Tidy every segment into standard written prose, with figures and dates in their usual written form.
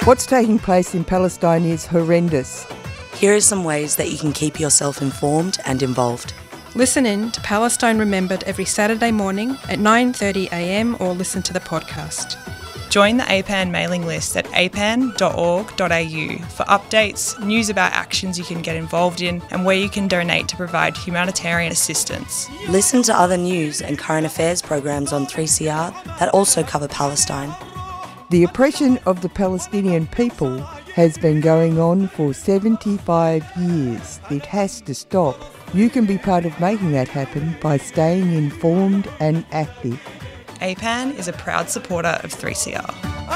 What's taking place in Palestine is horrendous. Here are some ways that you can keep yourself informed and involved. Listen in to Palestine Remembered every Saturday morning at 9:30am or listen to the podcast. Join the APAN mailing list at apan.org.au for updates, news about actions you can get involved in and where you can donate to provide humanitarian assistance. Listen to other news and current affairs programs on 3CR that also cover Palestine. The oppression of the Palestinian people has been going on for 75 years. It has to stop. You can be part of making that happen by staying informed and active. APAN is a proud supporter of 3CR.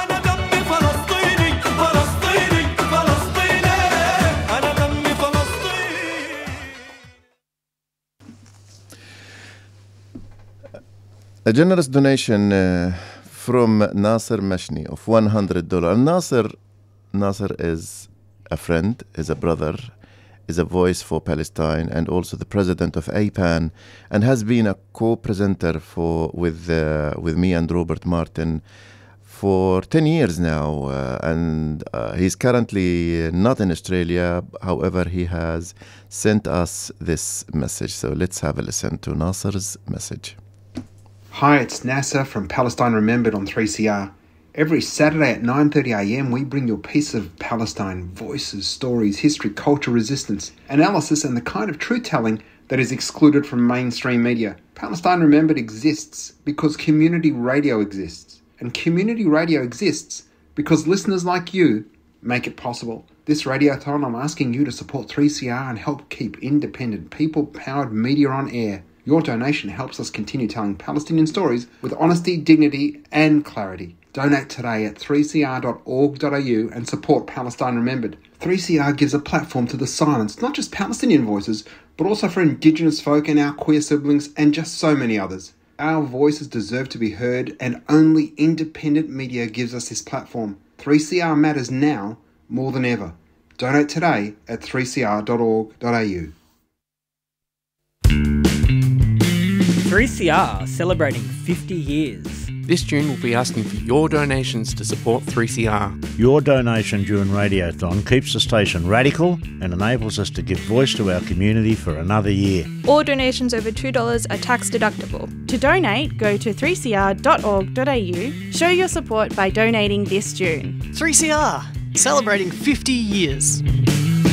A generous donation from Nasser Mashni of $100. Nasser is a friend, is a brother, is a voice for Palestine, and also the president of APAN, and has been a co-presenter with me and Robert Martin for 10 years now. And he's currently not in Australia. However, he has sent us this message. So let's have a listen to Nasser's message. Hi, it's Nasser from Palestine Remembered on 3CR. Every Saturday at 9:30am we bring you a piece of Palestine, voices, stories, history, culture, resistance, analysis and the kind of truth-telling that is excluded from mainstream media. Palestine Remembered exists because community radio exists. And community radio exists because listeners like you make it possible. This radiothon, I'm asking you to support 3CR and help keep independent, people-powered media on air. Your donation helps us continue telling Palestinian stories with honesty, dignity and clarity. Donate today at 3cr.org.au and support Palestine Remembered. 3CR gives a platform to the silenced, not just Palestinian voices, but also for Indigenous folk and our queer siblings and just so many others. Our voices deserve to be heard and only independent media gives us this platform. 3CR matters now more than ever. Donate today at 3cr.org.au. 3CR celebrating 50 years. This June we'll be asking for your donations to support 3CR. Your donation during Radiothon keeps the station radical and enables us to give voice to our community for another year. All donations over $2 are tax deductible. To donate, go to 3cr.org.au. Show your support by donating this June. 3CR, celebrating 50 years.